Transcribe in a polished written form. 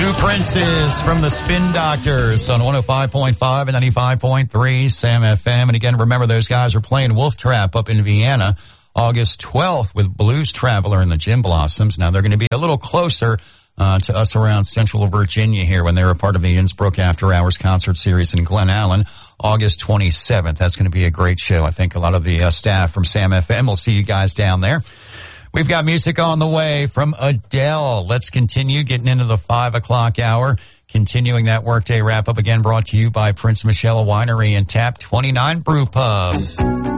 Two Princes from the Spin Doctors on 105.5 and 95.3 Sam FM. And again, remember those guys are playing Wolf Trap up in Vienna August 12th with Blues Traveler and the Gin Blossoms. Now they're going to be a little closer to us around Central Virginia here when they were part of the Innsbruck After Hours concert series in Glen Allen, August 27th. That's going to be a great show. I think a lot of the staff from Sam FM will see you guys down there. We've got music on the way from Adele. Let's continue getting into the 5 o'clock hour. Continuing that workday wrap-up, again brought to you by Prince Michelle Winery and Tap 29 Brew Pub.